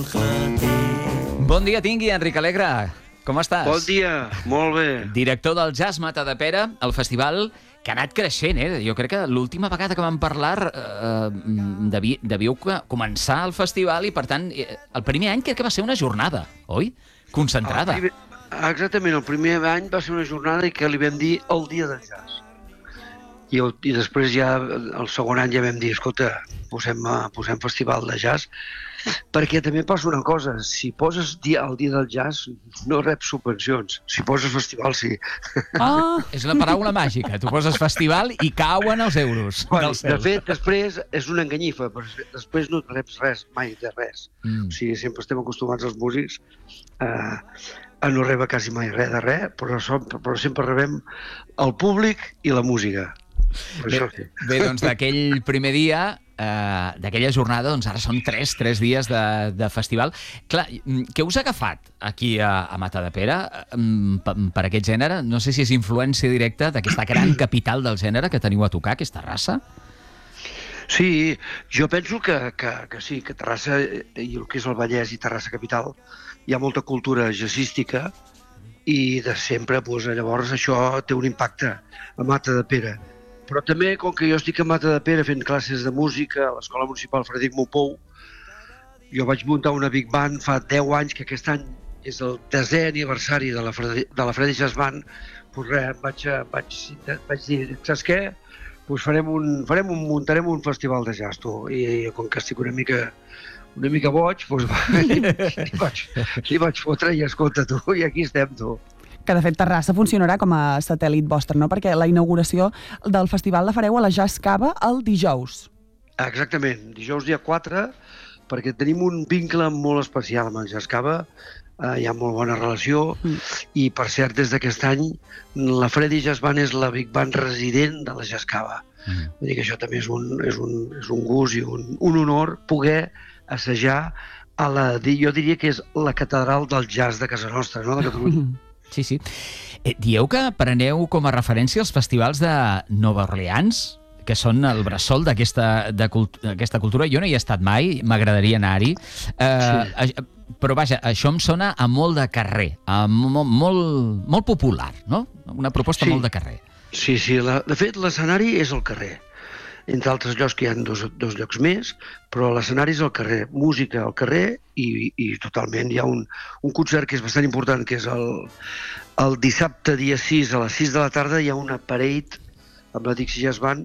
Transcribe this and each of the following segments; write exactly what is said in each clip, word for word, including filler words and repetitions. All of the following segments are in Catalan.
Bon dia tingui, Enric Alegre. Com estàs? Bon dia, molt bé. Director del Jazz Matadepera, el festival que ha anat creixent, eh? Jo crec que l'última vegada que vam parlar eh, deví, devíeu començar el festival i, per tant, el primer any crec que va ser una jornada, oi? Concentrada. El primer, exactament, el primer any va ser una jornada i que li vam dir el dia del jazz. I, el, i després ja, el segon any ja vam dir, escolta, posem, posem festival de jazz, perquè també passa una cosa, si poses dia, el dia del jazz no reps subvencions, si poses festival sí. Ah, és la paraula màgica, tu poses festival i cauen els euros. Bueno, de fet, després és una enganyifa, però després no reps res, mai de res. Mm. O sigui, sempre estem acostumats els músics eh, a no rebre quasi mai res de res, però, som, però sempre rebem el públic i la música. Bé, sí. bé, doncs d'aquell primer dia, eh, d'aquella jornada, doncs ara són tres, tres dies de, de festival. Clar, què us ha agafat aquí a, a Matadepera per, per aquest gènere? No sé si és influència directa d'aquesta gran capital del gènere que teniu a tocar, aquesta Terrassa? Sí, jo penso que, que, que sí, que Terrassa i el que és el Vallès i Terrassa capital hi ha molta cultura jazzística i de sempre, doncs, llavors això té un impacte a Matadepera. Però també, com que jo estic a Matadepera fent classes de música a l'Escola Municipal Frederic Mompou, jo vaig muntar una Big Band fa deu anys, que aquest any és el desè aniversari de la Frederic, de la Frederic Jazz Band, doncs res, vaig, vaig, vaig dir, saps què? Doncs farem un, farem un, muntarem un festival de jazz, tu. I com que estic una mica, una mica boig, doncs li, li, vaig, li vaig fotre i escolta, tu, i aquí estem, tu. Que, de fet, Terrassa funcionarà com a satèl·lit vostre, no? Perquè la inauguració del festival la fareu a la Jazz Cava el dijous. Exactament, dijous dia quatre, perquè tenim un vincle molt especial amb el Jazz Cava, eh, hi ha molt bona relació, mm. i, per cert, des d'aquest any, la Freddy Jazz Band és la Big Band resident de la Jazz Cava. Mm. Vull dir que això també és un, és un, és un gust i un, un honor poder assajar a la, jo diria que és la catedral del jazz de casa nostra, no?, de Catalunya. Mm. Sí, sí. Eh, dieu que preneu com a referència els festivals de Nova Orleans, que són el bressol d'aquesta cultura. Jo no hi he estat mai, m'agradaria anar-hi. Eh, sí. Però, vaja, això em sona a molt de carrer, a molt, molt, molt popular, no? Una proposta sí. molt de carrer. Sí, sí. La, de fet, l'escenari és el carrer. Entre altres llocs que hi ha dos, dos llocs més, però l'escenari és al carrer, música al carrer i, i totalment hi ha un, un concert que és bastant important, que és el, el dissabte dia sis a les sis de la tarda hi ha una parade amb la Dixie Jazz Band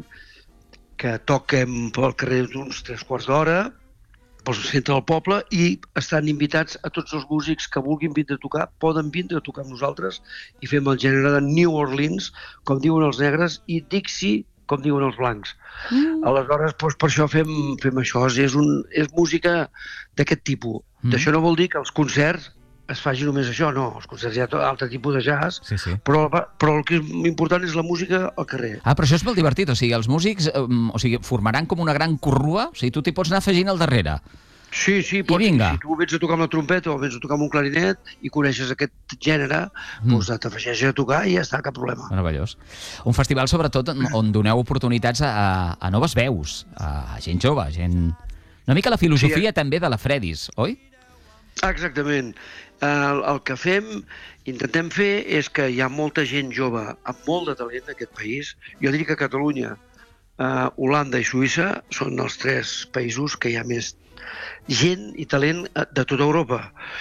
que toquem pel carrer d'uns tres quarts d'hora pel centre del poble i estan invitats a tots els músics que vulguin vindre a tocar, poden vindre a tocar amb nosaltres i fem el gènere de New Orleans, com diuen els negres, i Dixie, com diuen els blancs. Mm. Aleshores, doncs, per això fem, fem això. És, un, és música d'aquest tipus. Mm. D'això no vol dir que els concerts es faci només això, no. Els concerts hi ha altre tipus de jazz, sí, sí. Però, però el que és important és la música al carrer. Ah, però això és molt divertit. O sigui, els músics o sigui, formaran com una gran corrua, o sigui, tu t'hi pots anar afegint al darrere. Sí, sí, pots, si tu vens a tocar amb la trompeta o vens a tocar amb un clarinet i coneixes aquest gènere, mm. doncs t'afegeixes a tocar i ja està, cap problema. Meravellós. Un festival, sobretot, on doneu oportunitats a, a noves veus, a gent jove, a gent... Una mica la filosofia sí, també de la Freddy's, oi? Exactament. El, el que fem, intentem fer, és que hi ha molta gent jove amb molt de talent en aquest país. Jo diria que Catalunya, eh, Holanda i Suïssa són els tres països que hi ha més gent i talent de tota Europa.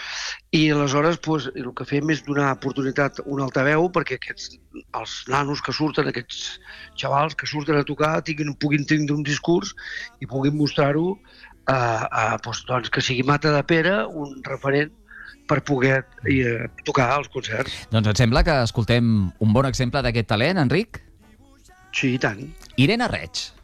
I aleshores doncs, el que fem és donar oportunitat a un altaveu perquè aquests, els nanos que surten, aquests xavals que surten a tocar tinguin, puguin tindre un discurs i puguin mostrar-ho a, a, doncs, doncs, que sigui Matadepera un referent per poder eh, tocar als concerts. Doncs et sembla que escoltem un bon exemple d'aquest talent, Enric? Sí, i tant. Irene Reig.